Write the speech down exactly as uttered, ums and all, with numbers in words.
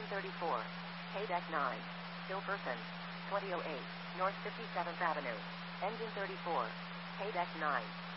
thirty-four. K-Deck nine. Still person. twenty oh eight. North fifty-seventh Avenue. Engine thirty-four. K-Deck nine.